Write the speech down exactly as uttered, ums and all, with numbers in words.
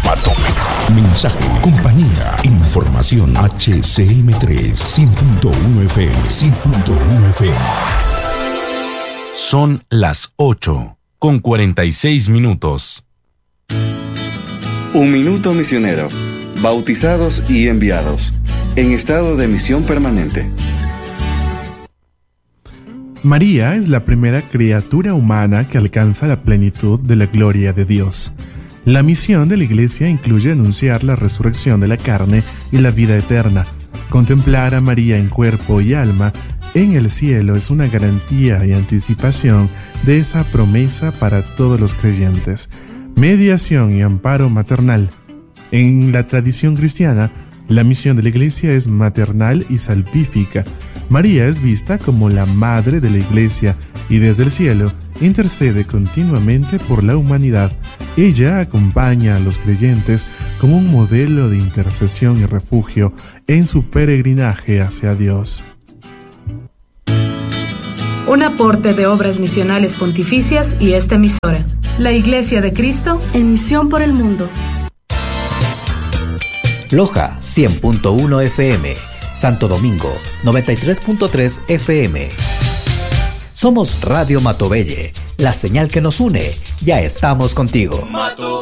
Mensaje, compañía, información. H C M tres, cien punto uno F M, cien punto uno F M. Son las ocho con cuarenta y seis minutos. Un minuto misionero. Bautizados y enviados. En estado de misión permanente. María es la primera criatura humana que alcanza la plenitud de la gloria de Dios. La misión de la Iglesia incluye anunciar la resurrección de la carne y la vida eterna. Contemplar a María en cuerpo y alma en el cielo es una garantía y anticipación de esa promesa para todos los creyentes. Mediación y amparo maternal. En la tradición cristiana, la misión de la Iglesia es maternal y salvífica. María es vista como la madre de la Iglesia y desde el cielo intercede continuamente por la humanidad. Ella acompaña a los creyentes como un modelo de intercesión y refugio en su peregrinaje hacia Dios. Un aporte de Obras Misionales Pontificias y esta emisora. La Iglesia de Cristo en misión por el mundo. Loja cien punto uno F M, Santo Domingo noventa y tres punto tres F M. Somos Radio Matovelle, la señal que nos une. Ya estamos contigo.